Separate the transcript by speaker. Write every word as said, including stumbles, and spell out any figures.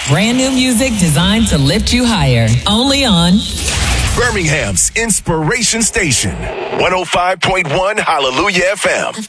Speaker 1: Brand new music designed to lift you higher. Only on
Speaker 2: Birmingham's Inspiration Station. one oh five point one Hallelujah F M.